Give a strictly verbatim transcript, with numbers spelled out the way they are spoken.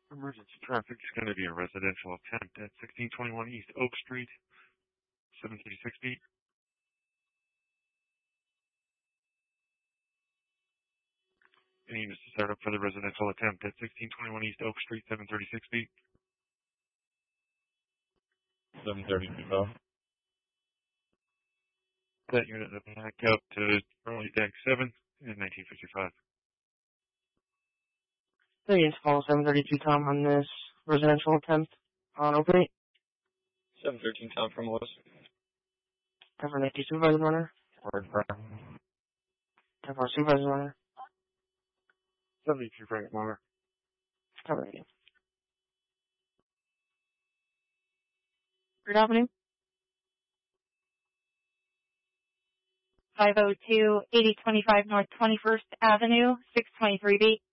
Emergency traffic is going to be a residential attempt at sixteen twenty-one East Oak Street, seven thirty-six feet. Any units to start up for the residential attempt at sixteen twenty-one East Oak Street, seven thirty-six feet. seven thirty-two call. That unit will back up to early deck seven in nineteen fifty-five. Please call seven thirty-two Tom on this residential attempt on open eight. seven thirteen Tom from Lewis. Cover Nicky Supervisor Runner. Word firm. Cover Supervisor Runner. seventy-two Frank Moore. Cover Radio. Third Avenue. five oh two, eighty twenty-five North twenty-first Avenue, six twenty-three B.